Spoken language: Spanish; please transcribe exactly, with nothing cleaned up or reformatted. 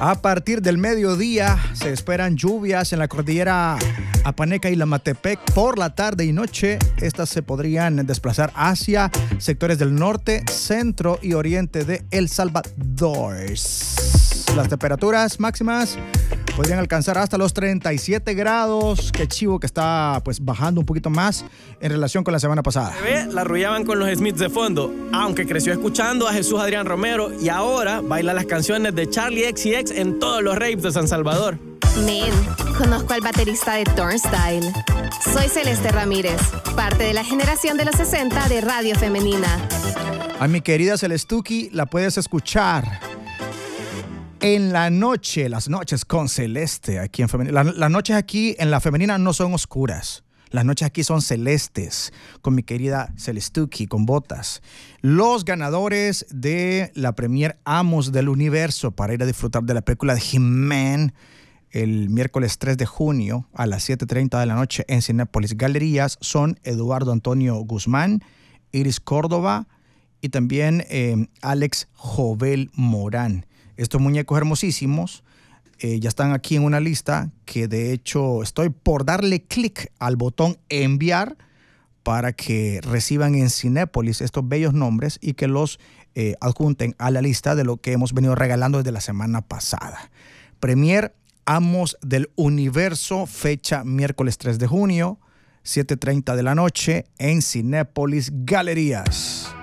A partir del mediodía se esperan lluvias en la cordillera Apaneca y Lamatepec. Por la tarde y noche, estas se podrían desplazar hacia sectores del norte, centro y oriente de El Salvador. Las temperaturas máximas podrían alcanzar hasta los treinta y siete grados. Qué chivo que está pues bajando un poquito más en relación con la semana pasada. La arrullaban con los Smiths de fondo, aunque creció escuchando a Jesús Adrián Romero y ahora baila las canciones de Charlie X C X en todos los raves de San Salvador. Men, conozco al baterista de Turnstile. Soy Celeste Ramírez, parte de la generación de los sesenta de Radio Femenina. A mi querida Celestuki la puedes escuchar en la noche, las noches con Celeste aquí en Femenina. La, las noches aquí en la Femenina no son oscuras. Las noches aquí son celestes, con mi querida Celestuki, con botas. Los ganadores de la premier Amos del Universo para ir a disfrutar de la película de He-Man el miércoles tres de junio a las siete treinta de la noche en Cinépolis Galerías son Eduardo Antonio Guzmán, Iris Córdoba y también eh, Alex Jovel Morán. Estos muñecos hermosísimos eh, ya están aquí en una lista que de hecho estoy por darle clic al botón enviar para que reciban en Cinépolis estos bellos nombres y que los eh, adjunten a la lista de lo que hemos venido regalando desde la semana pasada. Premier Amos del Universo, fecha miércoles tres de junio, siete treinta de la noche en Cinépolis Galerías.